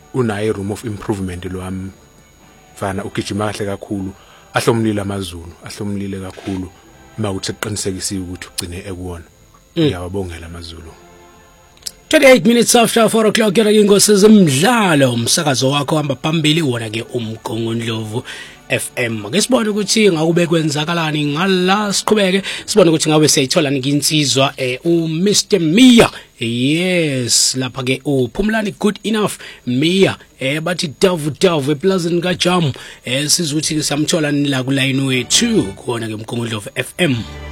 unayo room of improvement lo wami mfana ugijima kahle kakhulu ahlomlile amazulu ahlomlile kakhulu mawuthi eqinisekisiwe ukuthi ugcine ekuwona ngiyababongela amazulu 28 minutes after 4 o'clock yona ingosi zemidlalo umsakazo wakho hamba phambili wona ke umgongondlovu FM ake sibone ukuthi ngakube kwenzakalani ngala siqhubeke sibone ukuthi ngabe siyayithola nikinsizwa Mr Mia yes lapha ke uphumlani good enough Mia bathi davu eplazini kaJam sizuthi samthola nila ku line wethu khona ke umgongondlovu FM